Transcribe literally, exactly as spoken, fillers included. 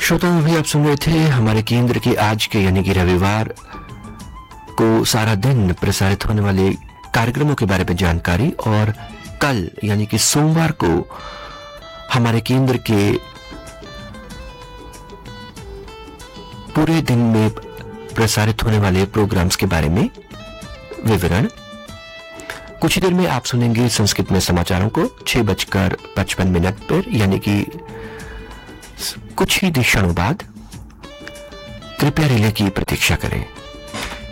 श्रोताओं, अभी आप सुन रहे थे हमारे केंद्र के आज के यानी कि रविवार को सारा दिन प्रसारित होने वाले कार्यक्रमों के बारे में जानकारी, और कल यानी कि सोमवार को हमारे केंद्र के पूरे दिन में प्रसारित होने वाले प्रोग्राम्स के बारे में विवरण। कुछ ही देर में आप सुनेंगे संस्कृत में समाचारों को छह बजकर पचपन मिनट पर, यानी कि कुछ ही क्षणों बाद। कृपया रिले की प्रतीक्षा करें।